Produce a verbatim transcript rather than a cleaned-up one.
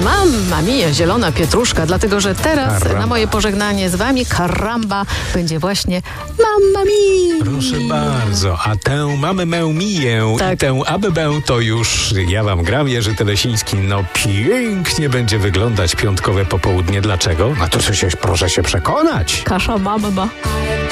Mamma mia, zielona pietruszka, dlatego że teraz Karamba. na moje pożegnanie z wami karamba będzie właśnie Mamma mia. Proszę bardzo, a tę mamy mę miję Tak. i tę abebę to już ja wam gram, Jerzy Telesiński. No pięknie będzie wyglądać piątkowe popołudnie. Dlaczego? No to się, proszę się przekonać. Kasza mamma.